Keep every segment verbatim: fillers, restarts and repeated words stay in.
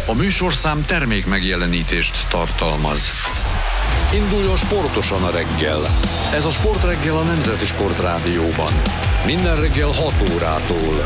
A műsorszám termék megjelenítést tartalmaz. Induljon sportosan a reggel. Ez a Sportreggel a Nemzeti Sportrádióban. Minden reggel hat órától.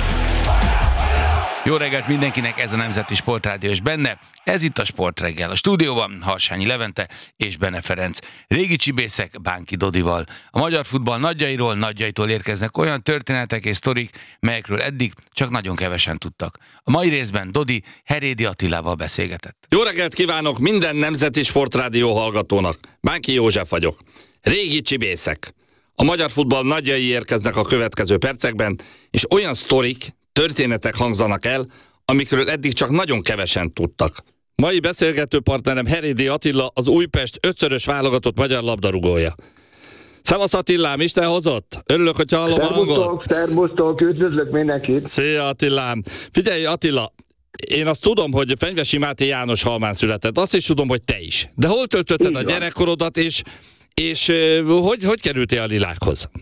Jó reggelt mindenkinek, ez a Nemzeti Sportrádió, és benne ez itt a Sportreggel. A stúdióban Harsányi Levente és Bene Ferenc. Régi csibészek Bánki Dodival. A magyar futball nagyjairól, nagyjaitól érkeznek olyan történetek és sztorik, melyekről eddig csak nagyon kevesen tudtak. A mai részben Dodi Herédi Attilával beszélgetett. Jó reggelt kívánok minden Nemzeti Sportrádió hallgatónak. Bánki József vagyok. Régi csibészek. A magyar futball nagyjai érkeznek a következő percekben, és olyan sztorik, történetek hangzanak el, amikről eddig csak nagyon kevesen tudtak. Mai beszélgető partnerem Herédi Attila, az Újpest ötszörös válogatott magyar labdarúgója. Szevasz Attilám, Isten hozott? Örülök, hogy hallom a hangot. Szerbusztok, üdvözlök mindenkit. Szia Attilám. Figyelj Attila, én azt tudom, hogy Fenyvesi Máté János Halmán született, azt is tudom, hogy te is. De hol töltötted a gyerekkorodat, és, és hogy, hogy kerültél a Lilákhoz?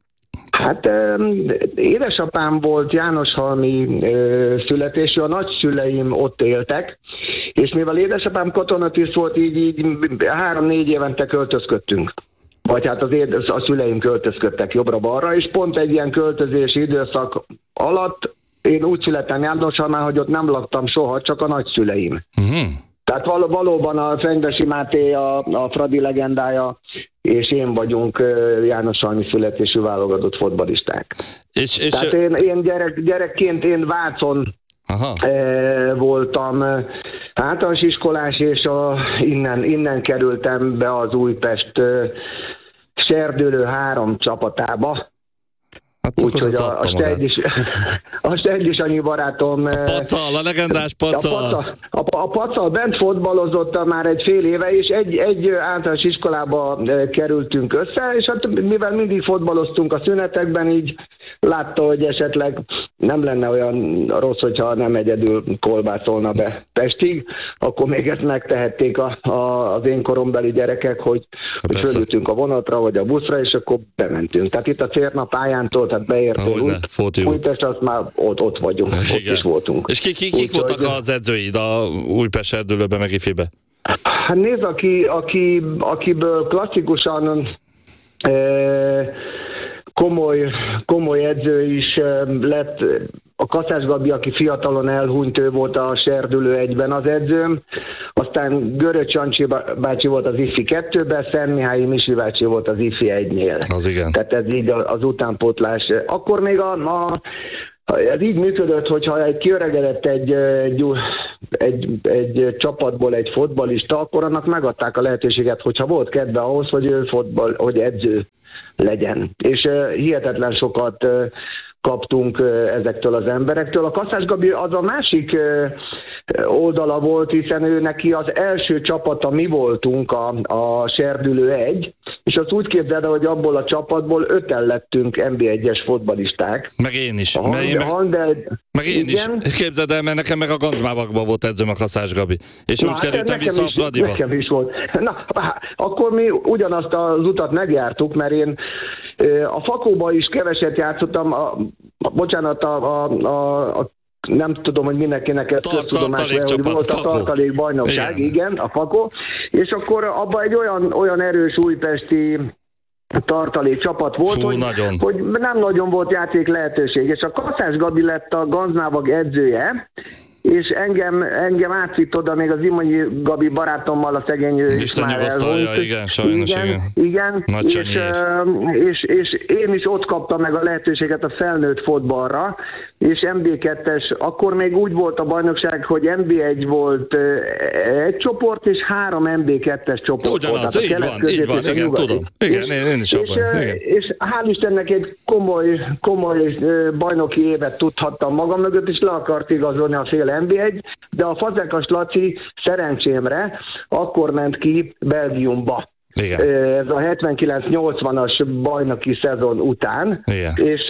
Hát édesapám volt jánoshalmi születésű, a nagyszüleim ott éltek, és mivel édesapám katonatiszt volt, így, így három-négy évente költözködtünk. Vagy hát az édes, a szüleim költözködtek jobbra-balra, és pont egy ilyen költözési időszak alatt én úgy születtem Jánoshalmán, hogy ott nem laktam soha, csak a nagyszüleim. Uh-huh. Tehát val- valóban a Fenyvesi Máté a, a Fradi legendája, és én vagyunk jánoshalmi születésű válogatott fotbalisták. És, és Tehát én, én gyerek, gyerekként én Vácon e, voltam általános iskolás, és a, innen, innen kerültem be az Újpest e, serdülő három csapatába. Hát úgyhogy a, a Sterdis a Sterdis annyi barátom... A Pacal, a legendás Pacal. A, a, a Pacal bent fotballozott már egy fél éve, és egy, egy általános iskolába kerültünk össze, és hát mivel mindig fotballoztunk a szünetekben, így látta, hogy esetleg nem lenne olyan rossz, hogyha nem egyedül kolbászolna be Pestig, akkor még ezt megtehették a, a, az én korombeli gyerekek, hogy, hogy fölültünk a vonatra, vagy a buszra, és akkor bementünk. Tehát itt a Cérna pályántól, tehát beértünk Újpest, azt már ott, ott vagyunk, igen. Ott is voltunk. És ki, ki, kik voltak hogy... az edzőid a Újpest Erdőlőben, meg Ifibe? Hát nézd, aki, aki, akiből klasszikusan e, komoly, komoly edző is lett, a Kaszás Gabi, aki fiatalon elhunyt, ő volt a Serdülő egyben az edzőm, aztán Göröcs Jancsi bácsi volt az Ifi kettőben, Szentmihályi Misi bácsi volt az Ifi egynél. Az igen. Tehát ez így az utánpótlás. Akkor még a, a ez így működött, hogyha egy kiöregedett egy, egy, egy, egy csapatból egy fotballista, akkor annak megadták a lehetőséget, hogyha volt kedve ahhoz, hogy ő fotball, hogy edző legyen. És uh, hihetetlen sokat uh, kaptunk uh, ezektől az emberektől. A Kaszás Gabi az a másik uh, oldala volt, hiszen ő neki az első csapata mi voltunk, a, a Serdülő egy, és azt úgy képzeld, hogy abból a csapatból öten lettünk en bé egyes fotbalisták. Meg én is. A meg, én meg, Handel, meg én igen. is. Képzeld el, mert nekem meg a Gancmávakban volt edzőm a Kaszás Gabi. És úgy kerültem vissza a Fradiba. Nekem is volt. Na, akkor mi ugyanazt az utat megjártuk, mert én a Fakóban is keveset játszottam, a, a, bocsánat, a, a, a, a nem tudom, hogy mindenkinek ez köztudomás, hogy volt a tartalék bajnokság, igen. igen, a Fakó, és akkor abban egy olyan, olyan erős újpesti tartalék csapat volt, Hú, hogy, hogy nem nagyon volt játék lehetőség, és a Kaszás Gabi lett a Gancmávak edzője, és engem, engem átvitt oda még az Imonyi Gabi barátommal, a szegény István elhunyt. Igen, sajnos, igen. igen. igen. És, és, és én is ott kaptam meg a lehetőséget a felnőtt fotballra, és en bé kettes, akkor még úgy volt a bajnokság, hogy en bé egy volt egy csoport, és három en bé kettes csoport Ugyanaz, volt. Így van, így van, igen, nyugati. Tudom. Igen, és, én, én is és, abban. És, és hál' Istennek egy komoly, komoly bajnoki évet tudhattam magam mögött, és le akart igazolni a fél en bé egy, de a Fazekas Laci szerencsémre akkor ment ki Belgiumba. Igen. Ez a hetvenkilenc nyolcvanas bajnoki szezon után. Igen. És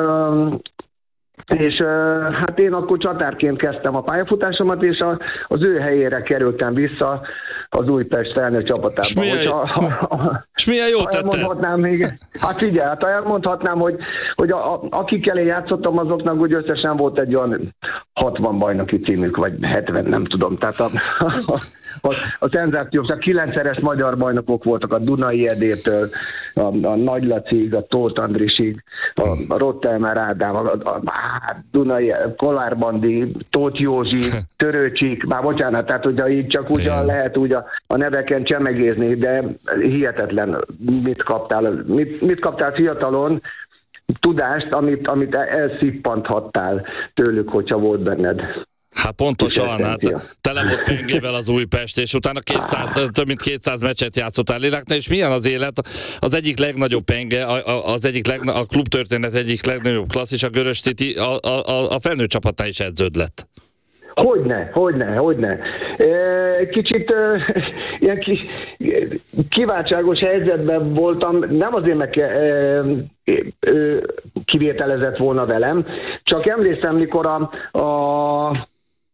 és hát én akkor csatárként kezdtem a pályafutásomat, és a, az ő helyére kerültem vissza az Újpest felnőtt csapatában. És milyen, ha, ha, és milyen jó tette? Elmondhatnám még, hát figyelj, hát ha elmondhatnám, hogy, hogy a, a, akikkel én játszottam, azoknak úgy összesen volt egy olyan hatvan bajnoki címük, vagy hetven, nem tudom. Tehát a, a, a, a szenzációs, a kilencszeres magyar bajnokok voltak a Dunai Edétől, a, a Nagy Lacig, a Tóth Andrisig, a, a Rottelmer Ádám, a, a, a, a Dunai, Kolár Bandi, Tóth Józsi, Törőcsik, már bocsánat, tehát ugye így csak ugyan lehet úgy a, a neveken csemegézni, de hihetetlen, mit kaptál, mit, mit kaptál fiatalon, tudást, amit, amit elszippanthattál tőlük, hogyha volt benned. Hát pontosan, hát tele volt pengével az Újpest, és utána kétszáz, több mint kétszáz meccset játszottál Liláknál, és milyen az élet? Az egyik legnagyobb penge, az egyik legna, a klubtörténet egyik legnagyobb klasszis, a Görös Titi, a, a, a felnőtt csapatnál is edződ lett. Hogyne, hogyne, hogyne. Kicsit ilyen kis kiváltságos helyzetben voltam, nem azért meg kivételezett volna velem, csak emlékszem, mikor a, a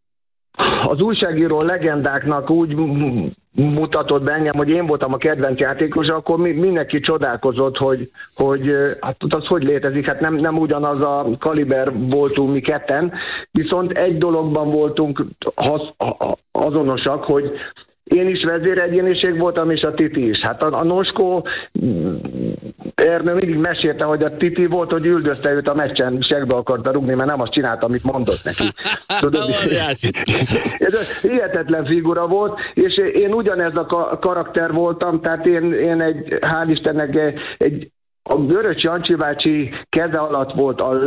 az újságíró legendáknak úgy mutatott be engem, hogy én voltam a kedvenc játékos, akkor mindenki csodálkozott, hogy, hogy hát az hogy létezik, hát nem, nem ugyanaz a kaliber voltunk mi ketten, viszont egy dologban voltunk azonosak, hogy én is vezéregyéniség voltam, és a Titi is. Hát a, a Noskó Ernő mindig mesélte, hogy a Titi volt, hogy üldözte őt a meccsen, segbe akarta rugni, mert nem azt csinálta, amit mondott neki. Tudod, ez hihetetlen figura volt, és én ugyanez a karakter voltam, tehát én, én egy, hál' Istennek, egy, a Görös Jancsi bácsi keze alatt volt a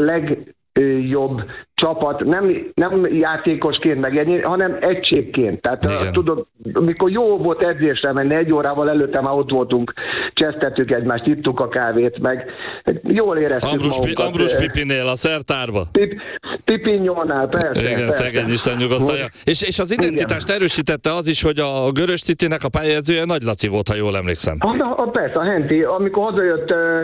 legjobb csapat, nem, nem játékosként megennyi, hanem egységként. Tehát uh, tudod, mikor jó volt edzésre menni, egy órával előtte már ott voltunk, csesztettük egymást, ittuk a kávét, meg jól éreztük Ambrus magunkat. Ambrus Pipinél, a szertárba. Pip, Pipinyónál, persze. Igen, persze. szegény Isten nyugasztalja. És, és az identitást igen. erősítette az is, hogy a Görös Titinek a pályázója Nagy Laci volt, ha jól emlékszem. A, a, persze, a Henti, amikor hazajött, ö,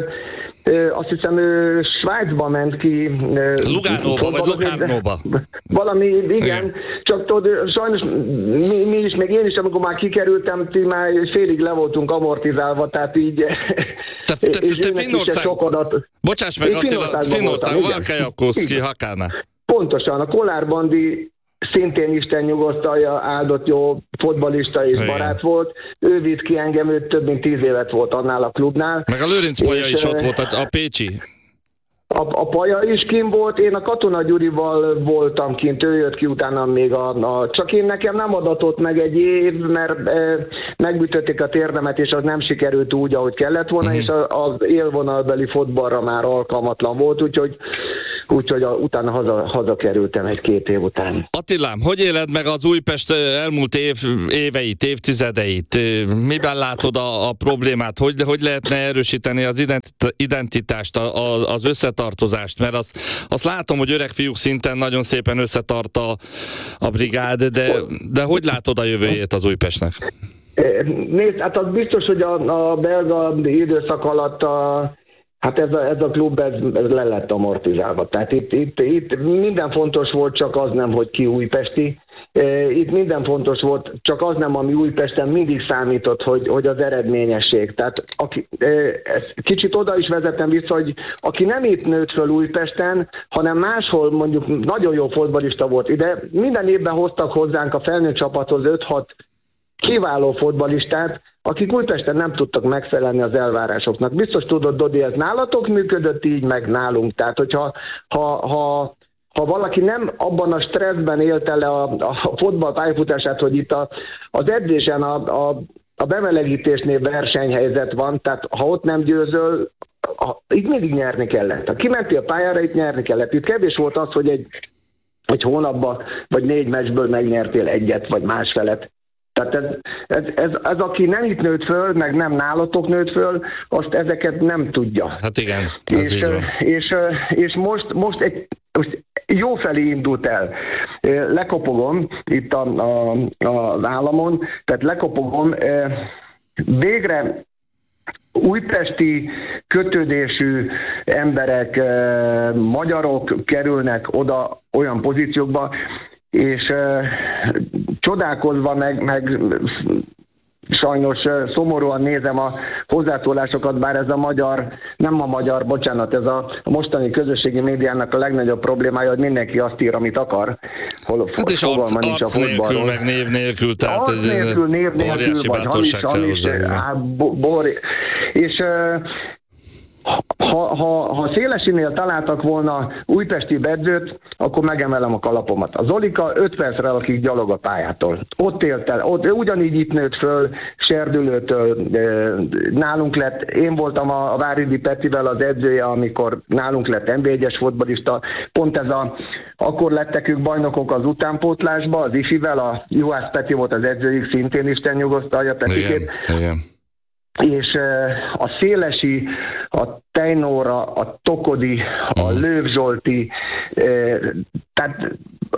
ö, azt hiszem, ő Svájcba ment ki. Lugánóba, vagy Lugánóba. Valami, igen, igen. Csak tudod, sajnos mi, mi is, meg én is, amikor már kikerültem, ti már félig le voltunk amortizálva, tehát így... Te, te, te Finnország... Bocsáss meg, Attila, Finnország, Valkeakoszki, Hakána. Pontosan, a Kolár Bandi szintén Isten nyugosztalja, áldott jó fotbalista és igen. barát volt. Ő vitt ki engem, ő több mint tíz évet volt annál a klubnál. Meg a Lőrinc Paja is ott volt, a Pécsi. A, a Paja is kint volt, én a Katona Gyurival voltam kint, ő jött ki utána még a, a... Csak én nekem nem adatott meg egy év, mert e, megütötték a térdemet, és az nem sikerült úgy, ahogy kellett volna, uh-huh. és az élvonalbeli fotballra már alkalmatlan volt, úgyhogy úgyhogy a, utána haza, hazakerültem egy-két év után. Attilám, hogy éled meg az Újpest elmúlt év, éveit, évtizedeit? Miben látod a, a problémát? Hogy, hogy lehetne erősíteni az identitást, a, a, az összetartozást? Mert azt, azt látom, hogy öreg fiúk szinten nagyon szépen összetart a, a brigád, de, de hogy látod a jövőjét az Újpestnek? Nézd, hát az biztos, hogy a, a belga időszak alatt a Hát ez a, ez a klub ez, ez le lett amortizálva. Tehát itt, itt, itt minden fontos volt, csak az nem, hogy ki újpesti. Itt minden fontos volt, csak az nem, ami Újpesten mindig számított, hogy, hogy az eredményesség. Tehát aki, ez kicsit oda is vezetem vissza, hogy aki nem itt nőtt föl Újpesten, hanem máshol mondjuk nagyon jó fotballista volt ide, minden évben hoztak hozzánk a felnőtt csapathoz öt-hat kiváló fotballistát, akik Újpesten nem tudtak megfelelni az elvárásoknak. Biztos tudod, Dodi, ez nálatok működött így, meg nálunk. Tehát, hogyha ha, ha, ha valaki nem abban a stresszben élte le a, a fotball pályafutását, hogy itt a, az edzésen a, a, a bemelegítésnél versenyhelyzet van, tehát ha ott nem győzöl, a, itt mindig nyerni kellett. Ha kimentél a pályára, itt nyerni kellett. Itt kevés volt az, hogy egy, egy hónapban vagy négy meccsből megnyertél egyet, vagy másfelet. Tehát ez, ez, ez, ez, aki nem itt nőtt föl, meg nem nálatok nőtt föl, azt ezeket nem tudja. Hát igen, ez és, így van. És, és most, most, egy, most jó felé indult el. Lekopogom itt a, a, az államon, tehát lekopogom. Végre újpesti kötődésű emberek, magyarok kerülnek oda olyan pozíciókba, és uh, csodálkozva meg, meg sajnos szomorúan nézem a hozzászólásokat, bár ez a magyar, nem a magyar, bocsánat, ez a mostani közösségi médiának a legnagyobb problémája, hogy mindenki azt ír, amit akar. Hol, hát és arc, arc nélkül, meg név nélkül. Tehát arc nélkül, név nélkül, vagy hamis, hamis, bor, és Ha, ha, ha Szélesinél találtak volna újpesti edzőt, akkor megemelem a kalapomat. A Zolika öt percre lakik gyalog a pályától. Ott élt el, ott, ugyanígy itt nőtt föl, Serdülőtől nálunk lett. Én voltam a, a Váridi Petivel az edzője, amikor nálunk lett en bé egyes fotbalista. Pont ez a, akkor lettek ők bajnokok az utánpótlásba, az ifivel, a Juhász Peti volt az edzőjük, szintén Isten nyugosztalja Petikét. Igen, igen. És a Szélesi, a Tejnóra, a Tokodi, a Löv Zsolti, tehát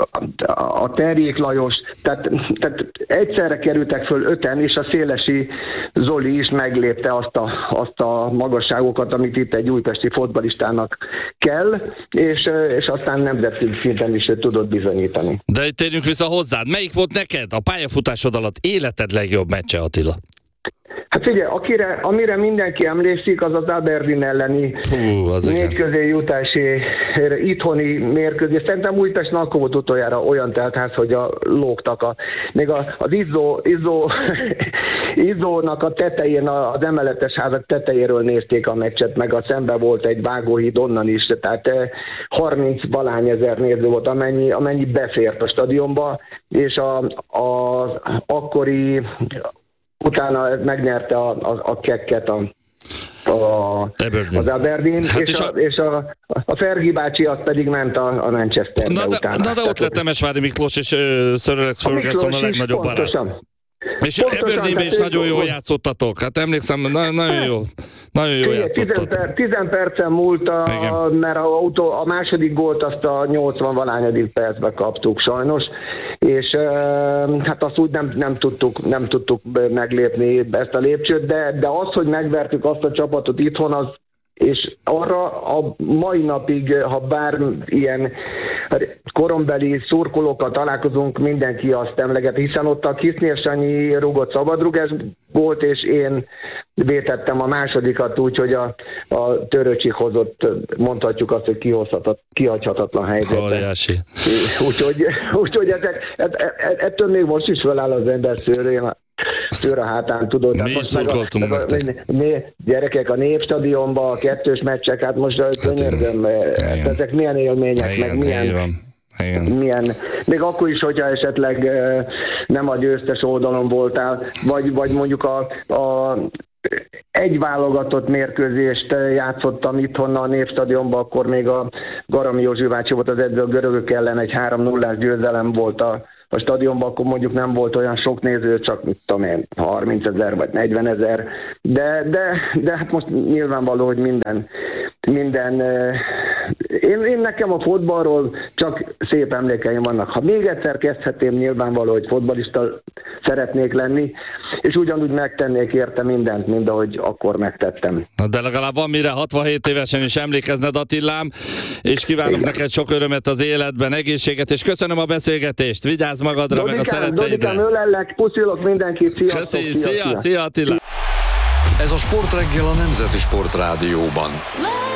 a Terjék Lajos, tehát, tehát egyszerre kerültek föl öten, és a Szélesi Zoli is meglépte azt a, azt a magasságokat, amit itt egy újpesti fotbalistának kell, és, és aztán nemzetközi szinten is tudott bizonyítani. De térjünk vissza hozzád. Melyik volt neked a pályafutásod alatt életed legjobb meccse, Attila? Hát figyelj, akire, amire mindenki emlékszik, az az Aberdeen elleni négy közé jutási itthoni mérkőzés. Szerintem Újpesten akkor volt utoljára olyan teltház, hogy a lógtak. A, még a, az Izzó, Izzó, Izzónak a tetején, az emeletes házak tetejéről nézték a meccset, meg a szembe volt egy vágóhíd onnan is, tehát harminc valány ezer néző volt, amennyi, amennyi befért a stadionba, és a, a akkori utána megnyerte a, a, a kekket a, a, az Aberdeen, hát és, és, a, a, és a, a Fergie bácsi az pedig ment a, a Manchesterbe na de, utána. Na de ott lett Temesvári Miklós és uh, Sir Alex Ferguson a legnagyobb barát. És Aberdeenben is nagyon jól játszottatok. Hát emlékszem, na, nagyon jó. Nagyon jó játszottatok. Tizen percen múlt, a, mert a, autó, a második gólt azt a nyolcvan valányadik percben kaptuk sajnos, és hát azt úgy nem, nem, tudtuk, nem tudtuk meglépni ezt a lépcsőt, de, de az, hogy megvertük azt a csapatot itthon, az és arra a mai napig, ha bár ilyen korombeli szurkolókkal találkozunk, mindenki azt emleget, hiszen ott a Kisznél Sanyi rúgott szabadrugás volt, és én vétettem a másodikat úgy, hogy a, a Töröcsik hozott, mondhatjuk azt, hogy kihozhatat, kihagyhatatlan helyzetben. Úgyhogy, úgyhogy ezek, ettől még most is feláll az ember szőrén, szőr a hátán, tudod. Mi is szurkoltunk meg. Gyerekek, a Népstadionban a kettős meccsek, hát most könyörgöm, hát ezek milyen élmények, igen, meg milyen... Igen. Milyen, még akkor is, hogyha esetleg nem a győztes oldalon voltál, vagy, vagy mondjuk a, a egy válogatott mérkőzést játszottam itthon a Népstadionban, akkor még a Garami Józsi bácsi volt az edző, a görögök ellen egy három nullás győzelem volt a, a stadionban, akkor mondjuk nem volt olyan sok néző, csak mit tudom én, harmincezer vagy negyvenezer, de, de, de hát most nyilvánvaló, hogy minden, minden én, én nekem a fotballról csak szép emlékeim vannak. Ha még egyszer kezdhetném, nyilvánvaló, hogy fotballista szeretnék lenni, és ugyanúgy megtennék érte mindent, mint ahogy akkor megtettem. De legalább van mire hatvanhét évesen is emlékezned, Attilám, és kívánok igen. neked sok örömet az életben, egészséget, és köszönöm a beszélgetést. Vigyázz magadra, Dodikám, meg a szeretteidre. Dodikám, ölellek, puszilok mindenkit, sziasztok! Köszi, szia, szia, szia Attila! Ez a Sportreggel a Nemzeti Sportrádióban.